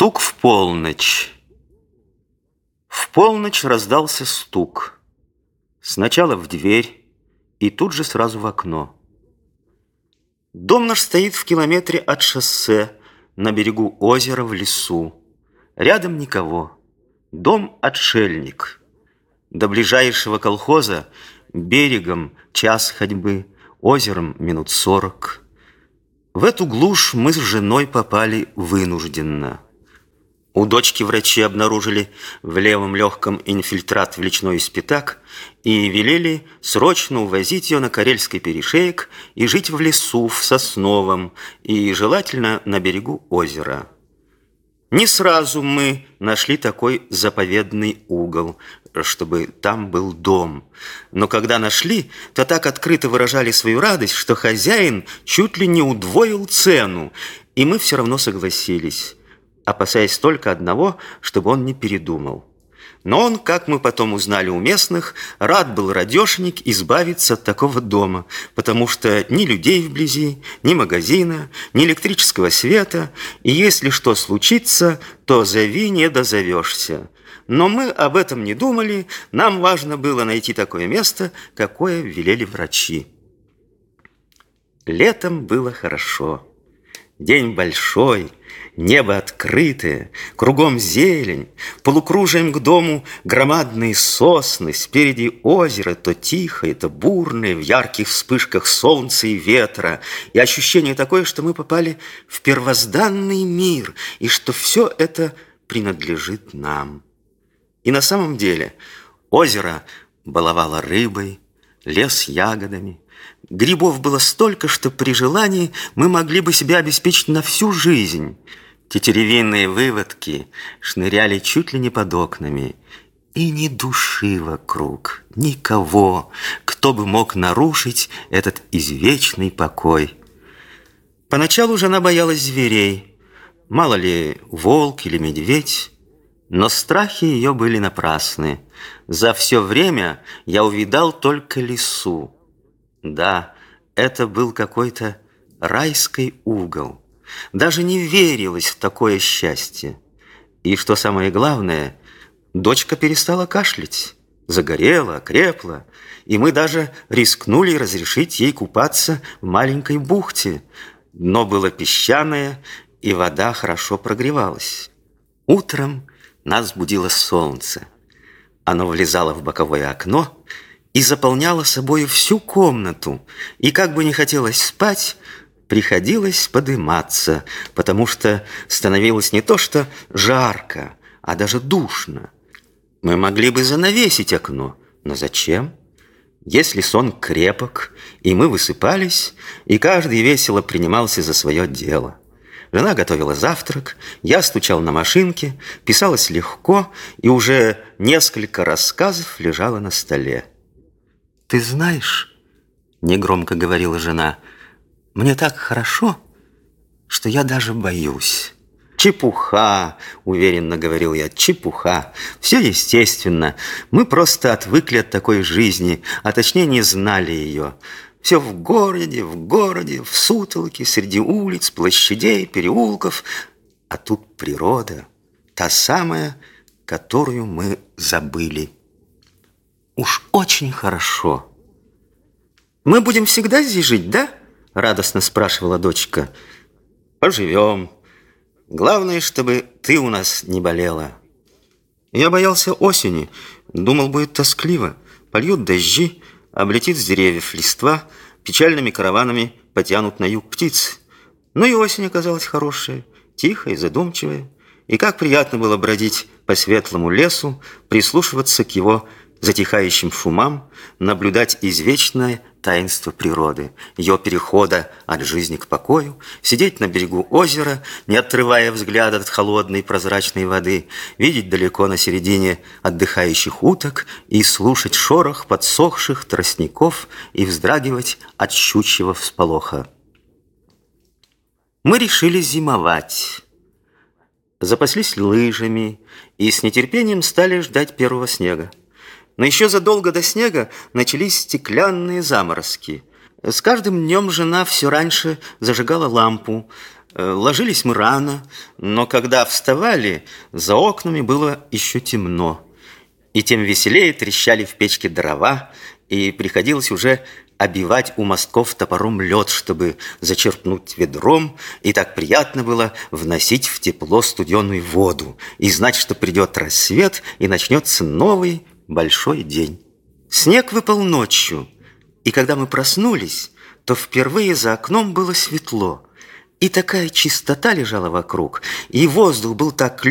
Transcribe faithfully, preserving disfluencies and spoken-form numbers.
Стук в полночь. В полночь раздался стук. Сначала в дверь и тут же сразу в окно. Дом наш стоит в километре от шоссе, на берегу озера в лесу. Рядом никого. Дом отшельник. До ближайшего колхоза берегом час ходьбы, озером минут сорок. В эту глушь мы с женой попали вынужденно. У дочки врачи обнаружили в левом легком инфильтрат в личной спитак и велели срочно увозить ее на Карельский перешеек и жить в лесу, в Сосновом, и желательно на берегу озера. Не сразу мы нашли такой заповедный угол, чтобы там был дом. Но когда нашли, то так открыто выражали свою радость, что хозяин чуть ли не удвоил цену, и мы все равно согласились, опасаясь только одного, чтобы он не передумал. Но он, как мы потом узнали у местных, рад был радешенек избавиться от такого дома, потому что ни людей вблизи, ни магазина, ни электрического света, и если что случится, то зови, не дозовешься. Но мы об этом не думали, нам важно было найти такое место, какое велели врачи. Летом было хорошо. День большой, небо открытое, кругом зелень, полукружием к дому громадные сосны, спереди озеро, то тихое, то бурное, в ярких вспышках солнца и ветра, и ощущение такое, что мы попали в первозданный мир, и что все это принадлежит нам. И на самом деле озеро баловало рыбой, лес ягодами. Грибов было столько, что при желании мы могли бы себя обеспечить на всю жизнь. Тетеревинные выводки шныряли чуть ли не под окнами. И ни души вокруг, никого, кто бы мог нарушить этот извечный покой. Поначалу жена боялась зверей. Мало ли, волк или медведь. Но страхи ее были напрасны. За все время я увидал только лису. Да, это был какой-то райский угол. Даже не верилось в такое счастье. И что самое главное, дочка перестала кашлять. Загорела, окрепла. И мы даже рискнули разрешить ей купаться в маленькой бухте. Дно было песчаное, и вода хорошо прогревалась. Утром нас будило солнце. Оно влезало в боковое окно и заполняло собой всю комнату. И как бы не хотелось спать, приходилось подыматься, потому что становилось не то что жарко, а даже душно. Мы могли бы занавесить окно, но зачем? Если сон крепок, и мы высыпались, и каждый весело принимался за свое дело. Жена готовила завтрак, я стучал на машинке, писалось легко, и уже несколько рассказов лежало на столе. «Ты знаешь, — негромко говорила жена, — мне так хорошо, что я даже боюсь». «Чепуха!» — уверенно говорил я, «чепуха! Все естественно. Мы просто отвыкли от такой жизни, а точнее не знали ее. Все в городе, в городе, в сутолоке, среди улиц, площадей, переулков. А тут природа, та самая, которую мы забыли. Уж очень хорошо». «Мы будем всегда здесь жить, да?» — радостно спрашивала дочка. «Поживем. Главное, чтобы ты у нас не болела». Я боялся осени, думал, будет тоскливо. Польют дожди, облетит с деревьев листва, печальными караванами потянут на юг птицы. Но и осень оказалась хорошая, тихая, задумчивая. И как приятно было бродить по светлому лесу, прислушиваться к его затихающим шумам, наблюдать извечное таинство природы, ее перехода от жизни к покою, сидеть на берегу озера, не отрывая взгляда от холодной прозрачной воды, видеть далеко на середине отдыхающих уток и слушать шорох подсохших тростников и вздрагивать от щучьего всполоха. Мы решили зимовать. Запаслись лыжами и с нетерпением стали ждать первого снега. Но еще задолго до снега начались стеклянные заморозки. С каждым днем жена все раньше зажигала лампу. Ложились мы рано, но когда вставали, за окнами было еще темно. И тем веселее трещали в печке дрова, и приходилось уже обивать у мостков топором лед, чтобы зачерпнуть ведром, и так приятно было вносить в тепло студеную воду и знать, что придет рассвет и начнется новый большой день. Снег выпал ночью, и когда мы проснулись, то впервые за окном было светло, и такая чистота лежала вокруг, и воздух был так